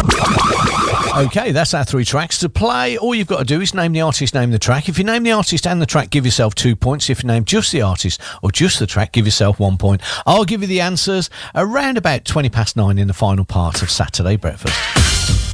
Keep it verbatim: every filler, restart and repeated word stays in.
Okay, that's our three tracks to play. All you've got to do is name the artist, name the track. If you name the artist and the track, give yourself two points. If you name just the artist or just the track, give yourself one point. I'll give you the answers around about twenty past nine in the final part of Saturday Breakfast.